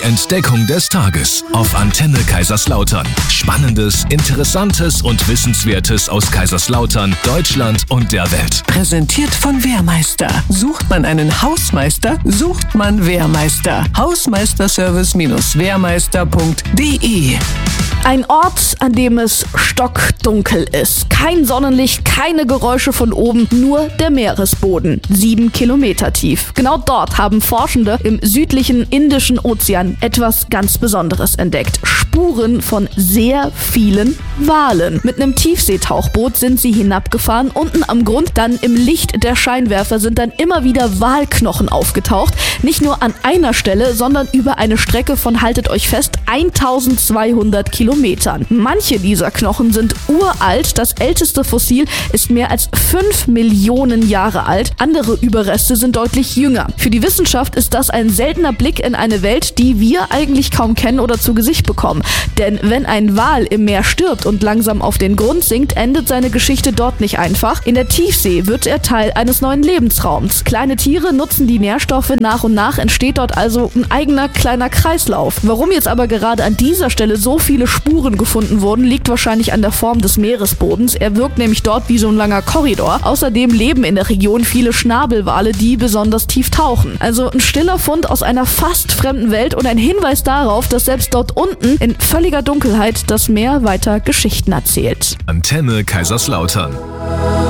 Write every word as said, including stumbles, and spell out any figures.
Entdeckung des Tages auf Antenne Kaiserslautern. Spannendes, Interessantes und Wissenswertes aus Kaiserslautern, Deutschland und der Welt. Präsentiert von Wehrmeister. Sucht man einen Hausmeister, sucht man Wehrmeister. Hausmeisterservice Wehrmeister punkt de. Ein Ort, an dem es stockdunkel ist. Kein Sonnenlicht, keine Geräusche von oben, nur der Meeresboden. Sieben Kilometer tief. Genau dort haben Forschende im südlichen Indischen Ozean etwas ganz Besonderes entdeckt. Spuren von sehr vielen Walen. Mit einem Tiefseetauchboot sind sie hinabgefahren. Unten am Grund, dann im Licht der Scheinwerfer, sind dann immer wieder Walknochen aufgetaucht. Nicht nur an einer Stelle, sondern über eine Strecke von, haltet euch fest, eintausendzweihundert Kilometern. Manche dieser Knochen sind uralt. Das älteste Fossil ist mehr als fünf Millionen Jahre alt. Andere Überreste sind deutlich jünger. Für die Wissenschaft ist das ein seltener Blick in eine Welt, die wir eigentlich kaum kennen oder zu Gesicht bekommen. Denn wenn ein Wal im Meer stirbt und langsam auf den Grund sinkt, endet seine Geschichte dort nicht einfach. In der Tiefsee wird er Teil eines neuen Lebensraums. Kleine Tiere nutzen die Nährstoffe. Nach und nach entsteht dort also ein eigener kleiner Kreislauf. Warum jetzt aber gerade an dieser Stelle so viele Spuren gefunden wurden, liegt wahrscheinlich an der Form des Meeresbodens. Er wirkt nämlich dort wie so ein langer Korridor. Außerdem leben in der Region viele Schnabelwale, die besonders tief tauchen. Also ein stiller Fund aus einer fast fremden Welt und ein Hinweis darauf, dass selbst dort unten in völliger Dunkelheit das Meer weiter Geschichten erzählt. Antenne Kaiserslautern.